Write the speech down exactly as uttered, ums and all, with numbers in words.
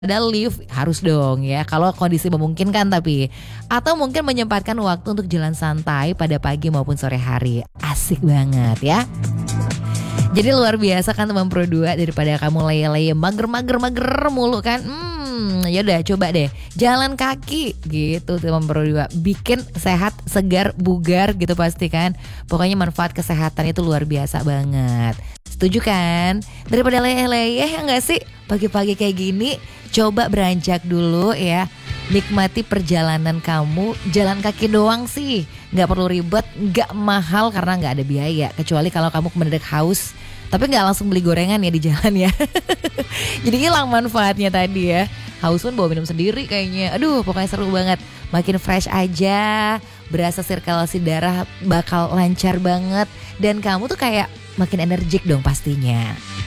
Ada lift, harus dong ya kalau kondisi memungkinkan tapi. Atau mungkin menyempatkan waktu untuk jalan santai pada pagi maupun sore hari. Asik banget ya. Jadi luar biasa kan teman Pro dua, daripada kamu leye-leye mager-mager-mager mulu kan. Hmm, yaudah coba deh jalan kaki gitu teman Pro dua. Bikin sehat, segar, bugar gitu pasti kan. Pokoknya manfaat kesehatan itu luar biasa banget. Setuju kan? Daripada leyeh-leyeh ya gak sih? Pagi-pagi kayak gini, coba beranjak dulu ya. Nikmati perjalanan kamu, jalan kaki doang sih. Gak perlu ribet, gak mahal karena gak ada biaya. Kecuali kalau kamu mendadak haus, tapi gak langsung beli gorengan ya di jalan ya. Jadi hilang manfaatnya tadi ya. Haus pun bawa minum sendiri kayaknya. Aduh pokoknya seru banget. Makin fresh aja, berasa sirkulasi darah bakal lancar banget. Dan kamu tuh kayak makin energik dong pastinya.